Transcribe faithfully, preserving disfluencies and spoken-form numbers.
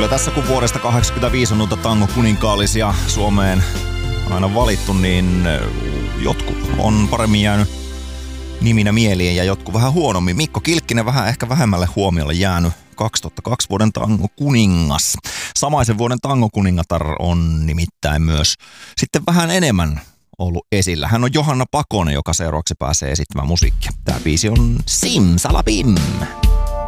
Kyllä tässä kun vuodesta kahdeksankymmentäviisi on noita tango kuninkaallisia Suomeen aina valittu, niin jotkut on paremmin jäänyt niminä mieliin ja jotkut vähän huonommin. Mikko Kilkkinen vähän ehkä vähemmälle huomiolle jäänyt kaksituhattakaksi vuoden tango kuningas. Samaisen vuoden tango kuningatar on nimittäin myös sitten vähän enemmän ollut esillä. Hän on Johanna Pakonen, joka seuraavaksi pääsee esittämään musiikkia. Tämä biisi on Simsalabim.